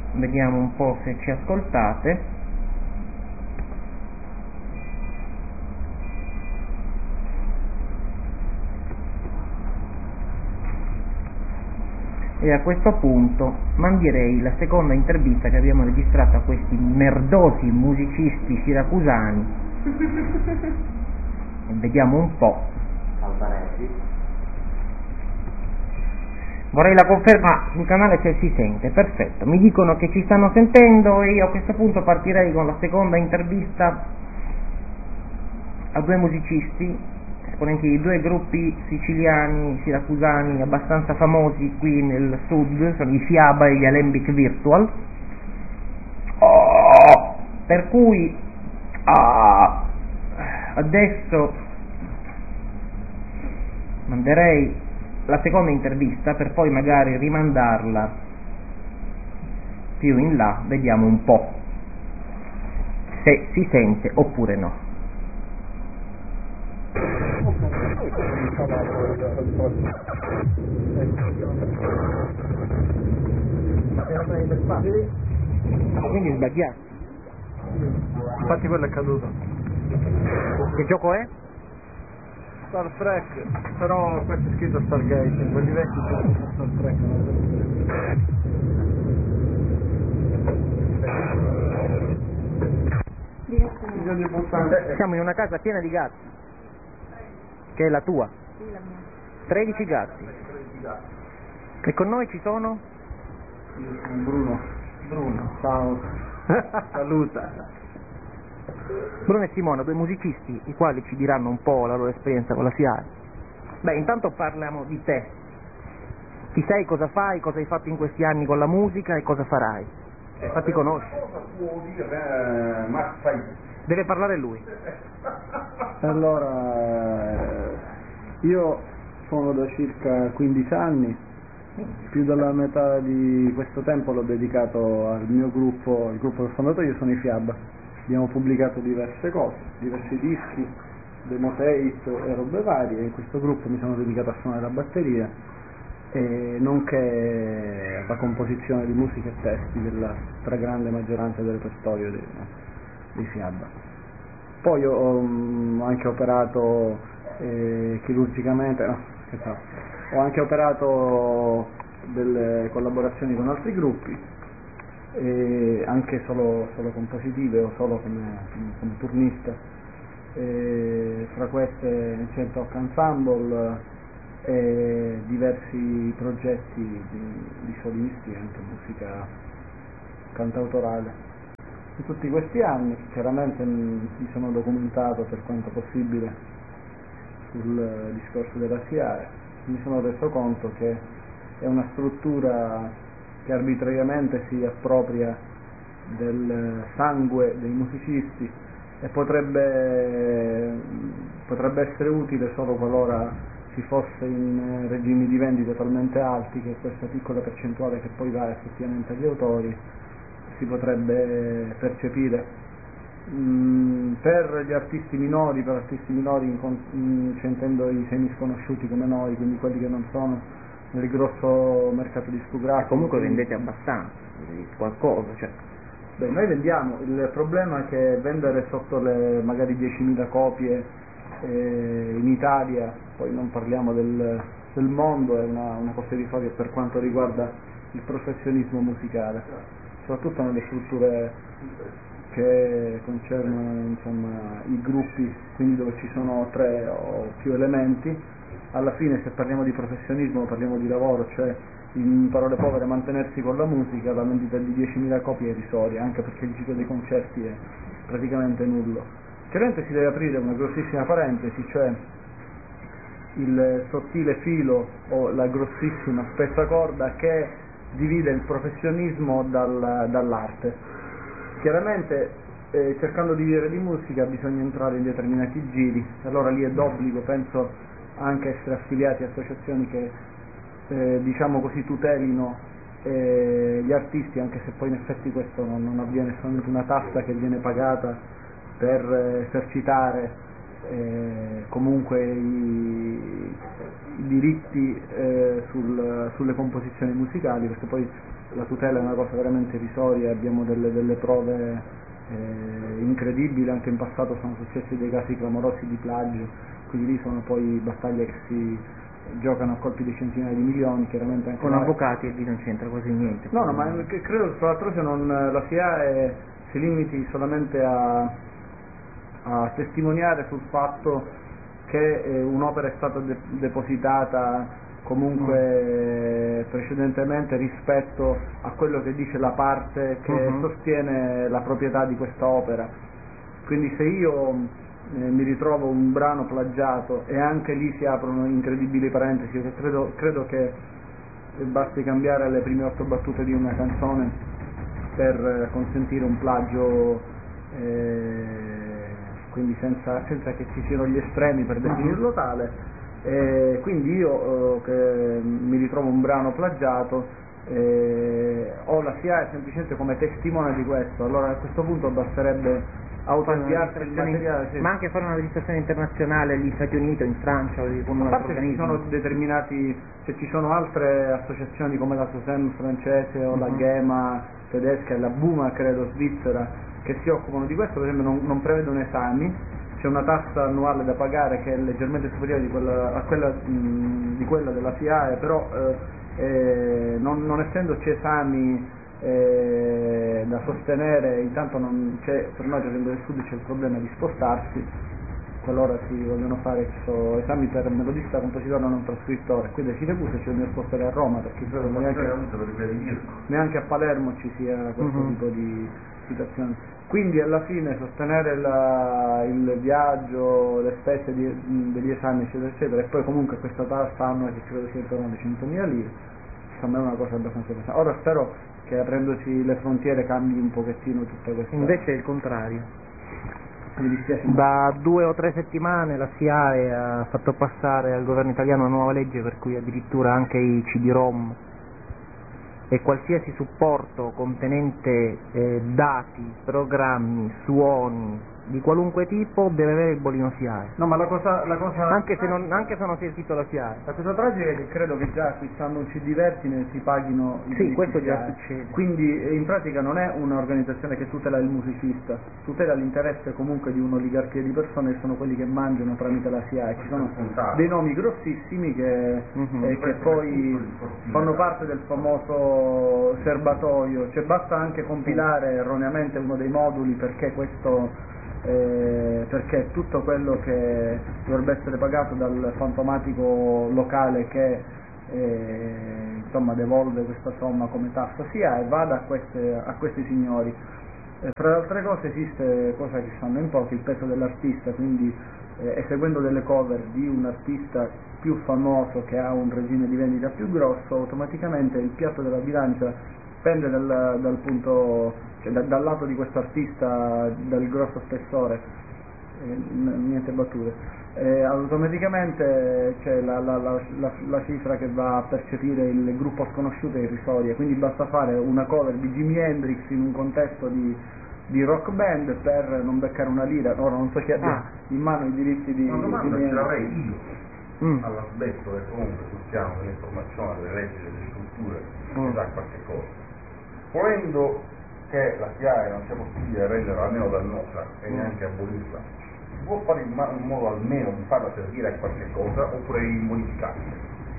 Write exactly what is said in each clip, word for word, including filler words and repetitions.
vediamo un po' se ci ascoltate. E a questo punto manderei la seconda intervista che abbiamo registrato a questi merdosi musicisti siracusani. E vediamo un po'. Albanesi. Vorrei la conferma sul canale se si sente. Perfetto, mi dicono che ci stanno sentendo e io a questo punto partirei con la seconda intervista a due musicisti esponenti di due gruppi siciliani, siracusani abbastanza famosi qui nel sud, sono i Fiaba e gli Alembic Virtual. Oh, per cui ah, adesso manderei la seconda intervista per poi magari rimandarla più in là, vediamo un po' se si sente oppure no. Quindi sbagliato. Infatti quello è caduto. Che gioco è? Star Trek, però questo è scritto Stargate, quelli vecchi sono Star Trek. Siamo in una casa piena di gatti. Che è la tua? Sì, la mia. tredici gatti. E con noi ci sono? Bruno. Bruno. Ciao. Saluta. Bruno e Simona, due musicisti, i quali ci diranno un po' la loro esperienza con la S I A E. Beh, intanto parliamo di te. Chi sei, cosa fai, cosa hai fatto in questi anni con la musica e cosa farai? Fatti conoscere. Deve parlare lui. Allora, io sono da circa quindici anni, più della metà di questo tempo l'ho dedicato al mio gruppo, il gruppo che ho fondato io sono i Fiaba. Abbiamo pubblicato diverse cose, diversi dischi, demo tape e robe varie, e in questo gruppo mi sono dedicato a suonare la batteria, e nonché alla composizione di musica e testi della stragrande maggioranza del repertorio dei, dei Fiaba. Poi ho um, anche operato eh, chirurgicamente, no, scherzavo, ho anche operato delle collaborazioni con altri gruppi, e anche solo, solo compositive o solo come, come turnista, e fra queste c'è il Talk Ensemble e diversi progetti di, di solisti, anche musica cantautorale. In tutti questi anni chiaramente mi sono documentato per quanto possibile sul discorso della S I A E, mi sono reso conto che è una struttura che arbitrariamente si appropria del sangue dei musicisti e potrebbe, potrebbe essere utile solo qualora si fosse in regimi di vendita talmente alti che questa piccola percentuale che poi va effettivamente agli autori si potrebbe percepire. Mm, per gli artisti minori, per artisti minori in, cioè intendo i semi sconosciuti come noi, quindi quelli che non sono nel grosso mercato discografico. Comunque vendete abbastanza, qualcosa, cioè. Beh, noi vendiamo, il problema è che vendere sotto le magari diecimila copie eh, in Italia, poi non parliamo del, del mondo, è una, una cosa irrisoria per quanto riguarda il professionismo musicale, soprattutto nelle strutture che concernono insomma, i gruppi, quindi dove ci sono tre o più elementi. Alla fine, se parliamo di professionismo parliamo di lavoro, cioè in parole povere mantenersi con la musica, la vendita di diecimila copie è irrisoria, anche perché il giro dei concerti è praticamente nullo. Chiaramente si deve aprire una grossissima parentesi, cioè il sottile filo o la grossissima spessa corda che divide il professionismo dal, dall'arte. Chiaramente eh, cercando di vivere di musica bisogna entrare in determinati giri, allora lì è d'obbligo, penso, anche essere affiliati a associazioni che eh, diciamo così tutelino eh, gli artisti, anche se poi in effetti questo non, non avviene, solamente una tassa che viene pagata per eh, esercitare eh, comunque i, i diritti eh, sul, sulle composizioni musicali, perché poi la tutela è una cosa veramente irrisoria, abbiamo delle, delle prove eh, incredibili, anche in passato sono successi dei casi clamorosi di plagio, quindi lì sono poi battaglie che si giocano a colpi di centinaia di milioni, chiaramente anche con avvocati e lì non c'entra quasi niente. No, no, ma credo tra l'altro se non la S I A E si limiti solamente a, a testimoniare sul fatto che eh, un'opera è stata de- depositata comunque mm. precedentemente rispetto a quello che dice la parte che uh-huh. sostiene la proprietà di questa opera. Quindi se io eh, mi ritrovo un brano plagiato e anche lì si aprono incredibili parentesi, perché credo, credo che basti cambiare le prime otto battute di una canzone per consentire un plagio, eh, quindi senza, senza che ci siano gli estremi per definirlo tale, eh, quindi io eh, che mi ritrovo un brano plagiato eh, ho la S I A E semplicemente come testimone di questo, allora a questo punto basterebbe autoinviarsi il materiale, sì. Ma anche fare una registrazione internazionale negli Stati Uniti o in Francia o con un altro organismo. Ci sono determinati, se ci sono altre associazioni come la SOSEM francese o uh-huh. la GEMA tedesca e la BUMA credo svizzera che si occupano di questo, per esempio non, non prevedono esami, c'è una tassa annuale da pagare che è leggermente superiore di quella, a quella, mh, di quella della S I A E, però eh, eh, non, non essendoci esami Eh, da sostenere, intanto non c'è, per noi per esempio del Sud c'è il problema di spostarsi, qualora si vogliono fare so, esami per melodista, compositore non trascrittore, qui da Siracusa ci dobbiamo spostare a Roma perché credo neanche, neanche a Palermo ci sia questo uh-huh. tipo di situazione. Quindi alla fine sostenere la, il viaggio, le spese di, degli esami eccetera eccetera e poi comunque questa tassa annua che credo sia intorno alle centomila lire, insomma è una cosa abbastanza pesante. Ora spero che aprendoci le frontiere cambi un pochettino tutta questa. Invece è il contrario. Mi dispiace. Da due o tre settimane la S I A E ha fatto passare al governo italiano una nuova legge per cui addirittura anche i C D-ROM e qualsiasi supporto contenente eh, dati, programmi, suoni di qualunque tipo deve avere il bollino S I A E. No, ma la cosa, la cosa anche se non anche se non si è iscritto la S I A E. La cosa tragica è che credo che già acquistando un C D Vertine si paghino i Sì, questo già S I A E. succede. Quindi in pratica non è un'organizzazione che tutela il musicista, tutela l'interesse comunque di un'oligarchia di persone che sono quelli che mangiano tramite la S I A E. Ci sono dei nomi grossissimi che, uh-huh. eh, che poi fanno parte del famoso serbatoio, cioè basta anche compilare erroneamente uno dei moduli perché questo Eh, perché tutto quello che dovrebbe essere pagato dal fantomatico locale che eh, insomma devolve questa somma come tassa S I A E vada a, queste, a questi signori. Eh, tra le altre cose esiste, cosa che sanno in pochi, il peso dell'artista, quindi eh, eseguendo delle cover di un artista più famoso che ha un regime di vendita più grosso, automaticamente il piatto della bilancia pende dal, dal punto cioè da, dal lato di questo artista dal grosso spessore, eh, niente battute, eh, automaticamente c'è la, la, la, la, la cifra che va a percepire il gruppo sconosciuto è irrisoria, quindi basta fare una cover di Jimi Hendrix in un contesto di, di rock band per non beccare una lira. Ora non so chi abbia ah. in mano i diritti di una domanda Jimi ce Hendrix. l'avrei io mm. all'aspetto che comunque suppiamo dell'informazione, delle leggi, delle strutture mm. che sa qualche cosa, volendo che la S I A E non sia possibile renderla almeno dannosa e neanche abolirla, si può fare in un modo almeno di farla servire a qualche cosa oppure modificarla?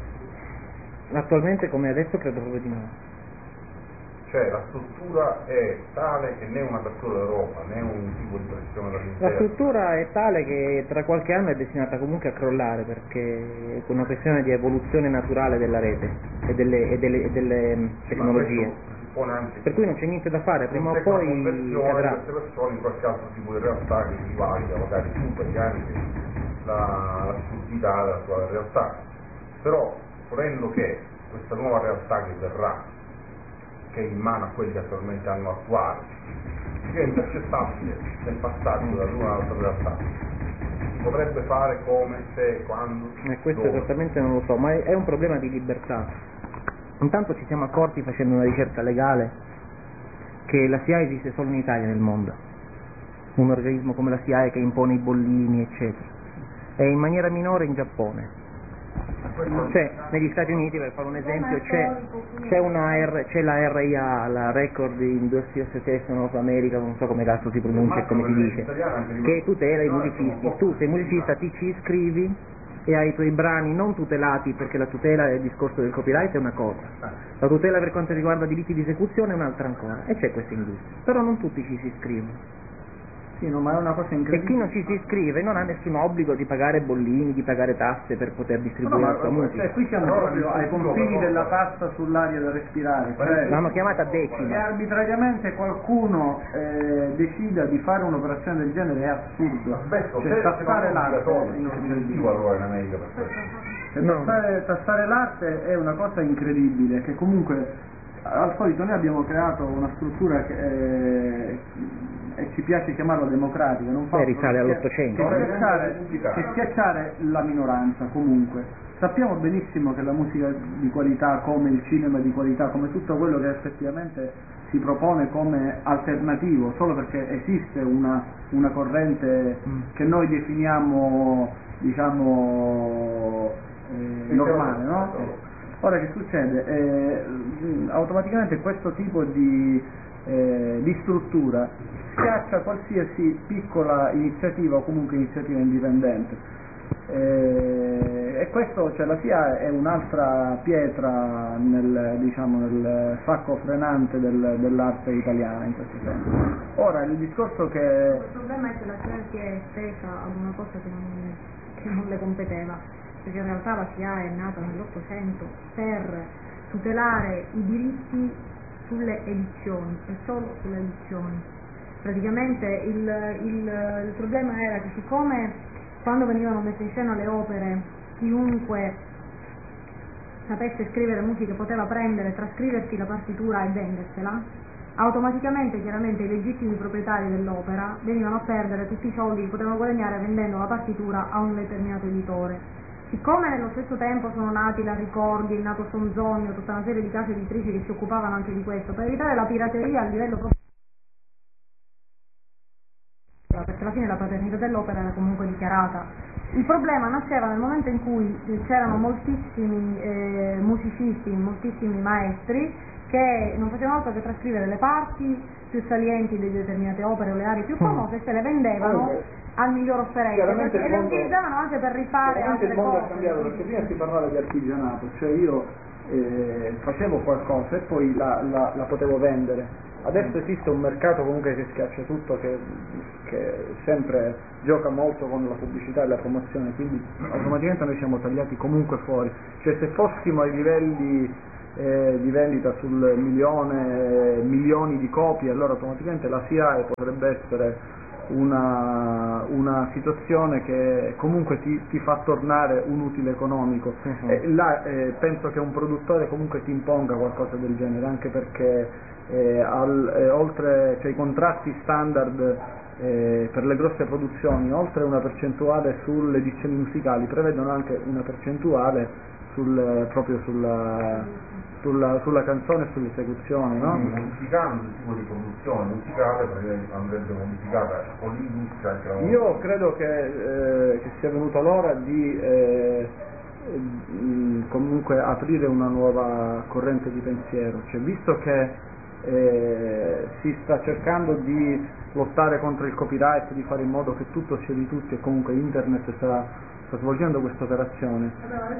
Attualmente come adesso credo proprio di no. Cioè la struttura è tale che né un'apertura d'Europa né un tipo di pressione dall'interno. La struttura è tale che tra qualche anno è destinata comunque a crollare perché è una questione di evoluzione naturale della rete e delle, e delle, e delle sì, tecnologie. Anche per cui non c'è niente da fare, prima o poi cadrà. Queste persone in qualche altro tipo di realtà che rivalida magari più per gli anni la, la sfuggita della sua realtà, però volendo che questa nuova realtà che verrà, che è in mano a quelli che attualmente hanno attuale, sia intercettabile nel passaggio dall'una all'altra realtà, si potrebbe fare come, se, quando, e questo dove. Esattamente non lo so, ma è, è un problema di libertà. Intanto ci siamo accorti facendo una ricerca legale che la S I A E esiste solo in Italia nel mondo, un organismo come la S I A E che impone i bollini eccetera, e in maniera minore in Giappone. Cioè, negli Stati Uniti, per fare un esempio, c'è, c'è, una R, c'è la R I A, la Record Industry Association of America, non so come cazzo si pronuncia e come si dice, che tutela i musicisti. Tu sei musicista, ti ci iscrivi e hai i tuoi brani non tutelati, perché la tutela del discorso del copyright è una cosa, la tutela per quanto riguarda diritti di esecuzione è un'altra ancora, e c'è questa industria, però non tutti ci si iscrivono. Sì, no, ma è una cosa incredibile. E chi non ci si iscrive non ha nessun obbligo di pagare bollini, di pagare tasse per poter distribuire no, la sua ma, musica. cioè, qui siamo no, proprio ai confini della tassa sull'aria da respirare. Cioè, l'hanno chiamata decima. Se arbitrariamente qualcuno eh, decida di fare un'operazione del genere è assurdo. Aspetta, cioè, tassare l'arte è incredibile. Allora in America per cioè, no. tassare, tassare l'arte è una cosa incredibile, che comunque al solito noi abbiamo creato una struttura che eh, e ci piace chiamarla democratica, non fa Beh, risale all'Ottocento. Che schiacciare, che schiacciare la minoranza comunque. Sappiamo benissimo che la musica di qualità, come il cinema di qualità, come tutto quello che effettivamente si propone come alternativo, solo perché esiste una, una corrente mm. che noi definiamo, diciamo, eh, normale, no? Ora che succede? Eh, automaticamente questo tipo di, eh, di struttura schiaccia qualsiasi piccola iniziativa o comunque iniziativa indipendente. Eh, e questo, cioè, la S I A è un'altra pietra nel, diciamo, nel sacco frenante del, dell'arte italiana in questo senso. Ora il discorso che... Il problema è che la S I A si è estesa ad una cosa che non, che non le competeva, perché in realtà la S I A è nata nell'Ottocento per tutelare i diritti sulle edizioni e solo sulle edizioni. Praticamente il, il, il problema era che siccome quando venivano messe in scena le opere chiunque sapesse scrivere musica poteva prendere, trascriversi la partitura e vendersela, automaticamente chiaramente i legittimi proprietari dell'opera venivano a perdere tutti i soldi che potevano guadagnare vendendo la partitura a un determinato editore. Siccome nello stesso tempo sono nati la Ricordi, è nato Sonzogno, tutta una serie di case editrici che si occupavano anche di questo, per evitare la pirateria a livello proprio, perché alla fine la paternità dell'opera era comunque dichiarata. Il problema nasceva nel momento in cui c'erano moltissimi eh, musicisti, moltissimi maestri che non facevano altro che trascrivere le parti più salienti di determinate opere o le aree più famose e se le vendevano oh, al miglior offerente, perché le utilizzavano anche per rifare altre il mondo cose. è cambiato, perché prima si parlava di artigianato, cioè io eh, facevo qualcosa e poi la, la, la potevo vendere. Adesso esiste un mercato comunque che schiaccia tutto, che, che sempre gioca molto con la pubblicità e la promozione, quindi automaticamente noi siamo tagliati comunque fuori. Cioè se fossimo ai livelli eh, di vendita sul milione, eh, milioni di copie, allora automaticamente la S I A E potrebbe essere una, una situazione che comunque ti, ti fa tornare un utile economico. Uh-huh. E là eh, penso che un produttore comunque ti imponga qualcosa del genere, anche perché Eh, al, eh, oltre, cioè, i contratti standard eh, per le grosse produzioni, oltre una percentuale sulle edizioni musicali, prevedono anche una percentuale sul, proprio sulla, sulla, sulla canzone e sull'esecuzione, no? Modificando il tipo di produzione musicale andrebbe modificata con l'industria anche la... Io credo che, eh, che sia venuta l'ora di eh, comunque aprire una nuova corrente di pensiero, cioè, visto che Eh, si sta cercando di lottare contro il copyright, di fare in modo che tutto sia di tutti, e comunque internet sta, sta svolgendo questa operazione.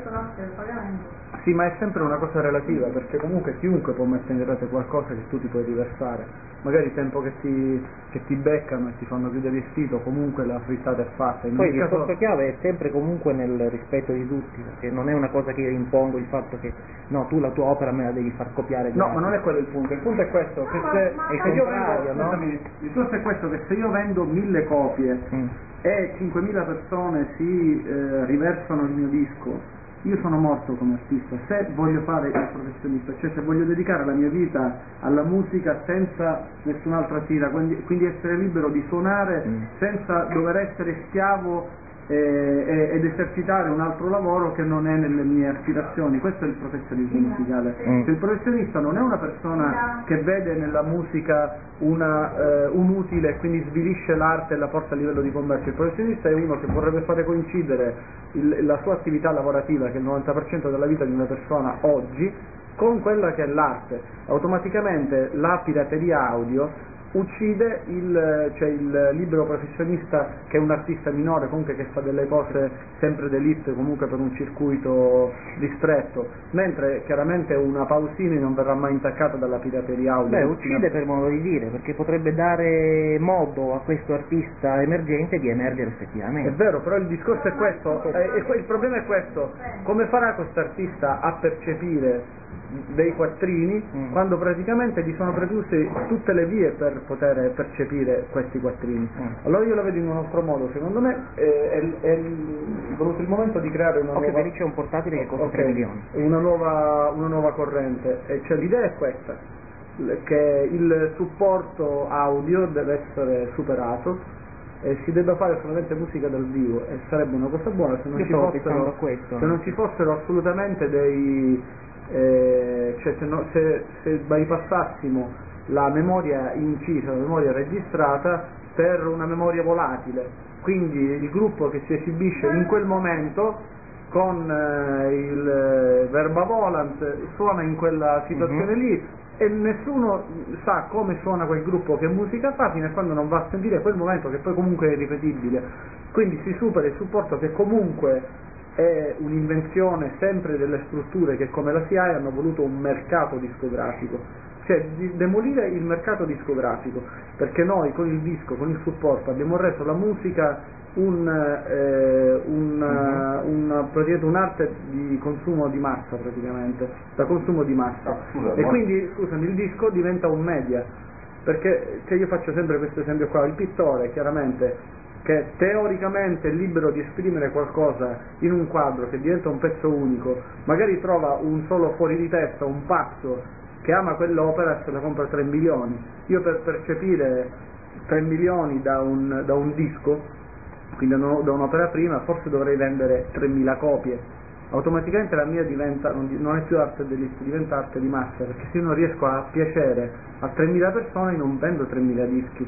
Sì, ma è sempre una cosa relativa, perché comunque chiunque può mettere in rete qualcosa che tu ti puoi riversare. Magari il tempo che ti, che ti beccano e ti fanno chiudere il sito, comunque la frittata è fatta. In Poi il caso... discorso chiave è sempre comunque nel rispetto di tutti, perché non è una cosa che io impongo il fatto che no, tu la tua opera me la devi far copiare. No, ma non è quello il punto, il punto è questo, che se, è il se io contrario, vendo, no? scusami, il discorso è questo, che se io vendo mille copie mm. e cinquemila persone si eh, riversano il mio disco, io sono morto come artista. Se voglio fare il professionista, cioè se voglio dedicare la mia vita alla musica senza nessun'altra tira, quindi, quindi essere libero di suonare mm. senza dover essere schiavo eh, ed esercitare un altro lavoro che non è nelle mie aspirazioni. Questo è il professionismo musicale. Mm. Il professionista non è una persona che vede nella musica una, eh, un utile e quindi svilisce l'arte e la porta a livello di commercio. Il professionista è uno che vorrebbe fare coincidere il, la sua attività lavorativa, che è il novanta per cento della vita di una persona oggi, con quella che è l'arte. Automaticamente la pirateria audio uccide il, cioè il libero professionista, che è un artista minore, comunque che fa delle cose sempre d'élite, comunque per un circuito ristretto, mentre chiaramente una Pausini non verrà mai intaccata dalla pirateria audio. Beh, uccide per modo di dire, perché potrebbe dare modo a questo artista emergente di emergere effettivamente. È vero, però il discorso è questo, eh, il problema è questo: come farà questo artista a percepire dei quattrini mm. quando praticamente gli sono precluse tutte le vie per poter percepire questi quattrini? Mm. Allora io lo vedo in un altro modo. Secondo me è, è, è venuto il momento di creare una okay, nuova... Ok, c'è un portatile che costa okay, tre milioni. Una nuova, una nuova corrente. E cioè l'idea è questa, che il supporto audio deve essere superato e si debba fare solamente musica dal vivo, e sarebbe una cosa buona se non, ci fossero, se non ci fossero assolutamente dei... Eh, cioè se, no, se, se bypassassimo la memoria incisa, la memoria registrata per una memoria volatile, quindi il gruppo che si esibisce in quel momento con eh, il verba volant suona in quella situazione mm-hmm. lì, e nessuno sa come suona quel gruppo, che musica fa, fino a quando non va a sentire quel momento, che poi comunque è ripetibile. Quindi si supera il supporto, che comunque è un'invenzione sempre delle strutture che, come la S I A E, hanno voluto un mercato discografico, cioè di demolire il mercato discografico, perché noi con il disco, con il supporto, abbiamo reso la musica un, eh, un, uh-huh. un, praticamente un'arte di consumo di massa, praticamente, da consumo di massa. No, scusa, e no. quindi, scusami, il disco diventa un media, perché cioè io faccio sempre questo esempio qua: il pittore chiaramente, che teoricamente è libero di esprimere qualcosa in un quadro che diventa un pezzo unico, magari trova un solo fuori di testa, un pazzo che ama quell'opera e se la compra tre milioni. Io per percepire tre milioni da un, da un disco, quindi da un'opera prima, forse dovrei vendere tremila copie. Automaticamente la mia diventa, non è più arte d'élite, diventa arte di massa, perché se io non riesco a piacere a tremila persone non vendo tremila dischi.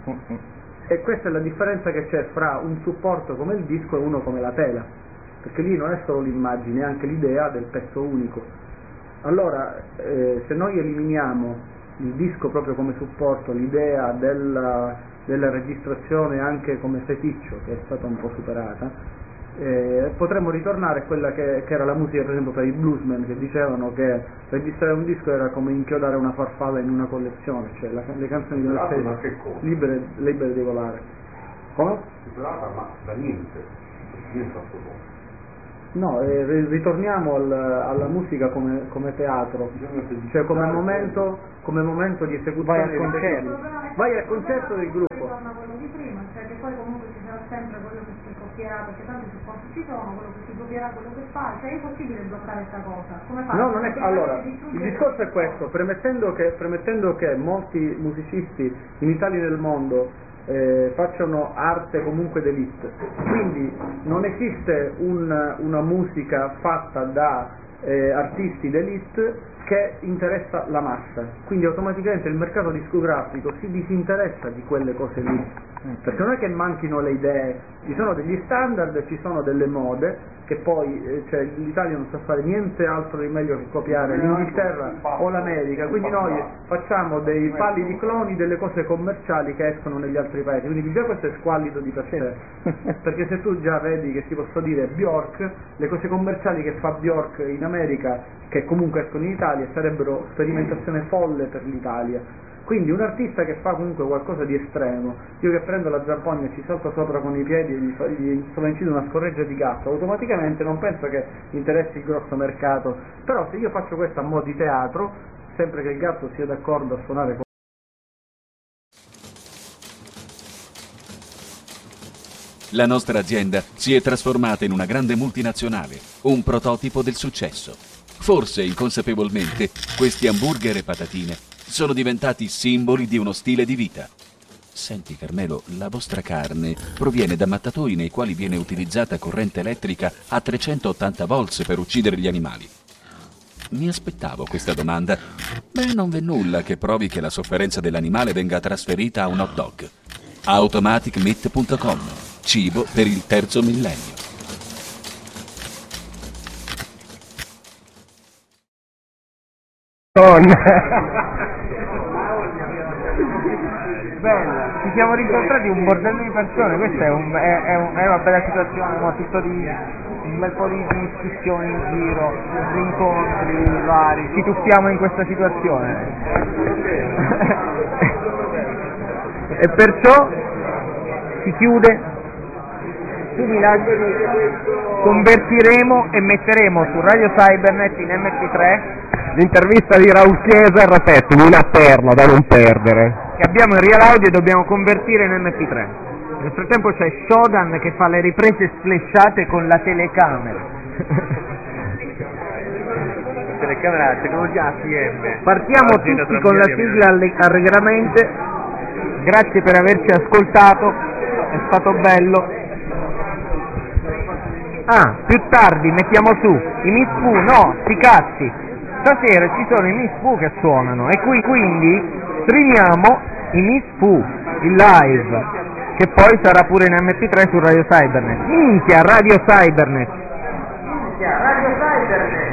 E questa è la differenza che c'è fra un supporto come il disco e uno come la tela, perché lì non è solo l'immagine, è anche l'idea del pezzo unico. Allora, eh, se noi eliminiamo il disco proprio come supporto, l'idea della, della registrazione anche come feticcio, che è stata un po' superata, eh, potremmo ritornare a quella che, che era la musica, per esempio, per i bluesmen, che dicevano che registrare un disco era come inchiodare una farfalla in una collezione, cioè la, le canzoni di ma una che cosa? libere, libere di volare. Come? Superata, ma da niente, niente assolutamente. No, eh, ritorniamo al, alla musica come, come teatro, cioè come momento, come momento di esecuzione. Vai al concerto. Vai al concerto del gruppo. Ritorna quello di prima, cioè che poi comunque ci sarà sempre quello che si copierà, perché tanto i supporti ci sono, quello che si copierà, quello che fa, cioè è impossibile bloccare questa cosa. Come fai? No, non è, allora, il discorso è questo: premettendo che, premettendo che molti musicisti in Italia e nel mondo Eh, facciano arte comunque d'élite, quindi non esiste un, una musica fatta da eh, artisti d'élite che interessa la massa, quindi automaticamente il mercato discografico si disinteressa di quelle cose lì, perché non è che manchino le idee, ci sono degli standard, ci sono delle mode che poi eh, cioè, l'Italia non sa fare niente altro di meglio che copiare l'Inghilterra o l'America, quindi noi facciamo dei pallidi cloni delle cose commerciali che escono negli altri paesi, quindi già questo è squallido di per sé, perché se tu già vedi che si posso dire Bjork, le cose commerciali che fa Bjork in America, che comunque escono in Italia, sarebbero sperimentazione folle per l'Italia. Quindi un artista che fa comunque qualcosa di estremo, io che prendo la zampogna e ci salto sopra con i piedi e gli, fa, gli sovrancido una scorreggia di gatto, automaticamente non penso che interessi il grosso mercato, però se io faccio questo a mo' di teatro, sempre che il gatto sia d'accordo a suonare con... La nostra azienda si è trasformata in una grande multinazionale, un prototipo del successo. Forse inconsapevolmente questi hamburger e patatine sono diventati simboli di uno stile di vita. Senti Carmelo, la vostra carne proviene da mattatoi nei quali viene utilizzata corrente elettrica a trecentottanta volts per uccidere gli animali. Mi aspettavo questa domanda. Beh, non v'è nulla che provi che la sofferenza dell'animale venga trasferita a un hot dog. automatic meat punto com. Cibo per il terzo millennio. Bella, ci siamo rincontrati un bordello di persone, questa è, un, è, è, un, è una bella situazione, ma tutto di un bel po' di discussioni in giro, di incontri vari, ci tuffiamo in questa situazione. E perciò si chiude, tu mi lasci, convertiremo e metteremo su Radio Cybernet in M P tre l'intervista di Raul Chiesa e Rapetti, una perla da non perdere. Che abbiamo in real audio e dobbiamo convertire in M P tre. Nel frattempo c'è Shodan che fa le riprese sflashate con la telecamera. La telecamera, la tecnologia A C M. Partiamo tutti con la sigla allegramente. Grazie per averci ascoltato, è stato bello. Ah, più tardi mettiamo su i Miss Fu, no, sti cazzi. Stasera ci sono i Miss Fu che suonano e qui quindi streamiamo i Miss Fu in live, che poi sarà pure in M P tre su Radio Cybernet. Minchia, Radio Cybernet! Minchia, Radio Cybernet!